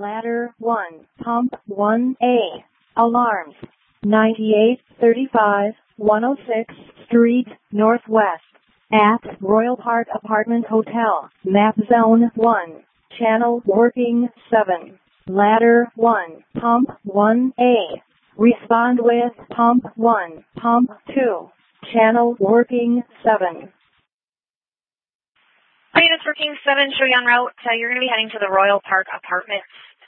Ladder 1, Pump 1A. Alarms. 9835 106th Street, Northwest. At Royal Park Apartment Hotel. Map Zone 1. Channel working 7. Ladder 1, Pump 1A. Respond with Pump 1, Pump 2. Channel working 7. Units working 7, show you en route. You're going to be heading to the Royal Park Apartments.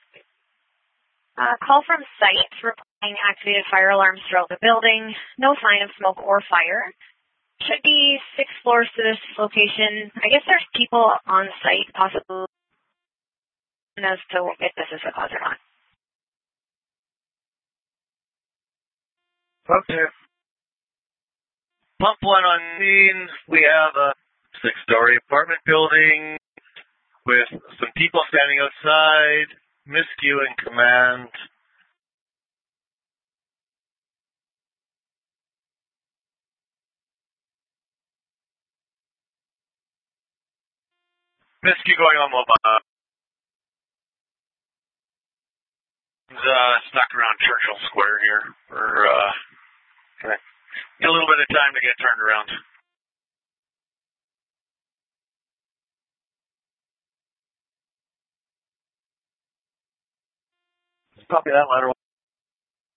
Call from site reporting activated fire alarms throughout the building. No sign of smoke or fire. Should be 6 floors to this location. I guess there's people on site, possibly, as to if this is the cause or not. Okay. Pump 1 on scene. We have a 6-story apartment building with some people standing outside. Miscue in command. Miscue going on mobile. Stuck around Churchill Square here. We're get a little bit of time to get turned around. Copy that, ladder